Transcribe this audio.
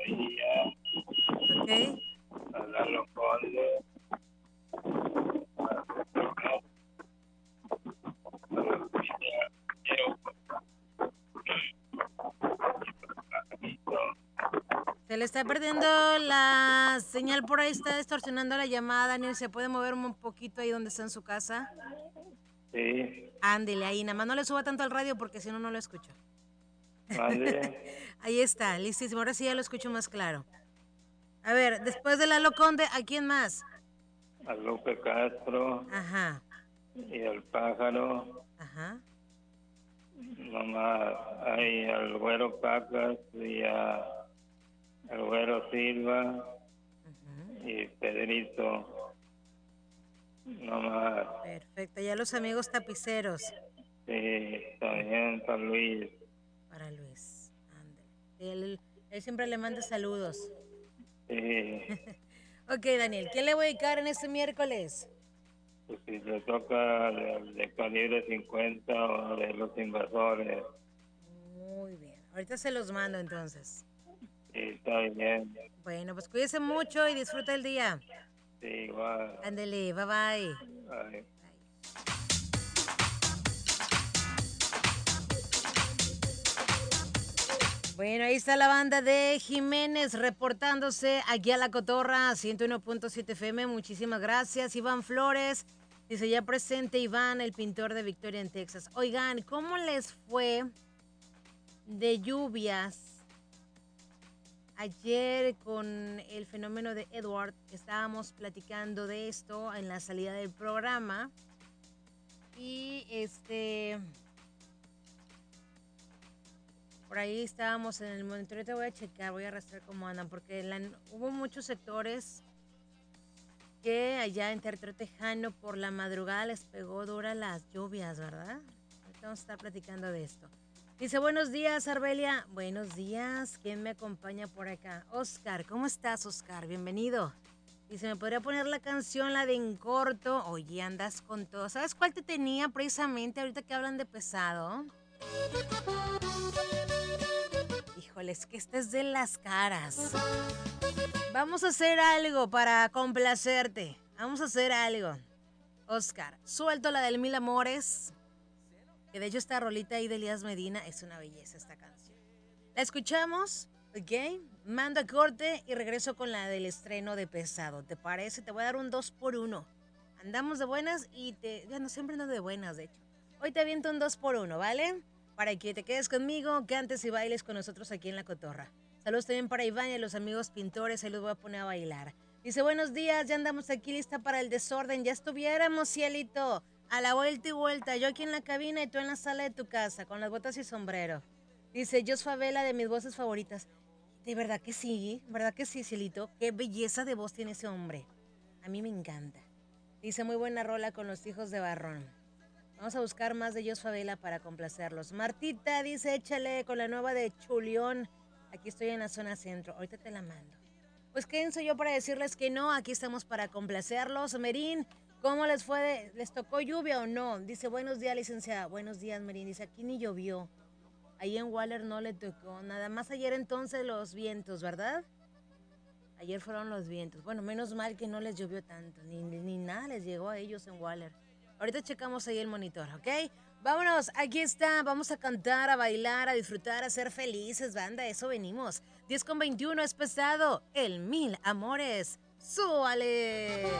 Padilla, Ok. a Lalo Conde, a Lupita, Se le está perdiendo la señal por ahí, está distorsionando la llamada, Daniel. ¿Se puede mover un poquito ahí donde está en su casa? sí, Ándele ahí, nada más no le suba tanto al radio porque si no, no lo escucho. mande, Ahí está, listísimo. Ahora sí ya lo escucho más claro. A ver, después de Lalo Conde, ¿a quién más? a Lupe Castro Ajá, y al Pájaro, ajá. nomás hay al Güero Pacas y al Güero Silva Ujú. y Pedrito, nomás, Perfecto, ya los amigos tapiceros. sí, Mm, también para Luis, para Luis, ándale. Él siempre le manda saludos. sí, Ok, Daniel, ¿qué le voy a dedicar en este miércoles? pues si le toca de calibre 50 o de los invasores, Muy bien, ahorita se los mando entonces. sí, está bien, Bueno, pues cuídese mucho y disfruta el día. sí, igual, Ándele, bye bye. ay. Bye. Bueno, ahí está la banda de Jiménez reportándose aquí a La Cotorra 101.7 FM. Muchísimas gracias. Iván Flores dice ya presente Iván, el pintor de Victoria en Texas. Oigan, ¿cómo les fue de lluvias ayer con el fenómeno de Edward? Estábamos platicando de esto en la salida del programa. Y por ahí estábamos en el monitoreo, te voy a checar, voy a rastrear cómo andan, porque hubo muchos sectores que allá en territorio tejano por la madrugada les pegó dura las lluvias, ¿verdad? Ahorita vamos a estar platicando de esto. Dice, buenos días, Arbelia. Buenos días, ¿quién me acompaña por acá? Oscar, ¿cómo estás, Oscar? Bienvenido. Dice, ¿me podría poner la canción, la de En Corto? Oye, andas con todo. ¿Sabes cuál te tenía precisamente ahorita que hablan de pesado? Híjole, es que esta es de las caras. Vamos a hacer algo para complacerte. Vamos a hacer algo. Oscar, suelto la del Mil Amores. Que de hecho esta rolita ahí de Elías Medina es una belleza esta canción. La escuchamos, ¿ok? Mando a corte y regreso con la del estreno de Pesado. ¿Te parece? Te voy a dar un 2x1. Andamos de buenas y no, siempre ando de buenas, de hecho. Hoy te aviento un 2x1, ¿vale? Para que te quedes conmigo, cantes y bailes con nosotros aquí en La Cotorra. Saludos también para Iván y a los amigos pintores, ahí los voy a poner a bailar. Dice, buenos días, ya andamos aquí lista para el desorden, ya estuviéramos, cielito. A la vuelta y vuelta, yo aquí en la cabina y tú en la sala de tu casa, con las botas y sombrero. Dice, Jos Favela, de mis voces favoritas. De verdad que sí, cielito. Qué belleza de voz tiene ese hombre. A mí me encanta. Dice, muy buena rola con los hijos de Barrón. Vamos a buscar más de Jos Favela para complacerlos. Martita dice, échale con la nueva de Chulión. Aquí estoy en la zona centro. Ahorita te la mando. Pues quién soy yo para decirles que no, aquí estamos para complacerlos. Merín, ¿cómo les fue? ¿Les tocó lluvia o no? Dice, buenos días, licenciada. Buenos días, Merín. Dice, aquí ni llovió. Ahí en Waller no le tocó. Nada más ayer entonces los vientos, ¿verdad? Ayer fueron los vientos. Bueno, menos mal que no les llovió tanto, ni nada les llegó a ellos en Waller. Ahorita checamos ahí el monitor, ¿ok? Vámonos, aquí está. Vamos a cantar, a bailar, a disfrutar, a ser felices, banda. Eso venimos. 10:21 es pesado. El Mil Amores. ¡Súbale!